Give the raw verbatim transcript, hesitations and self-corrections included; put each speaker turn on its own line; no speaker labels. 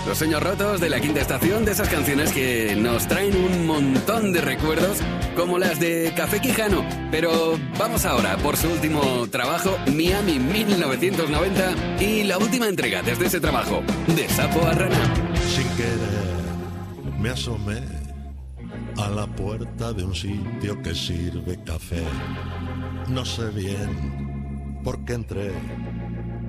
Los Sueños Rotos de La Quinta Estación, de esas canciones que nos traen un montón de recuerdos, como las de Café Quijano. Pero vamos ahora por su último trabajo, Miami mil novecientos noventa, y la última entrega desde ese trabajo, De Sapo a Rana.
Sin querer me asomé a la puerta de un sitio que sirve café. No sé bien por qué entré,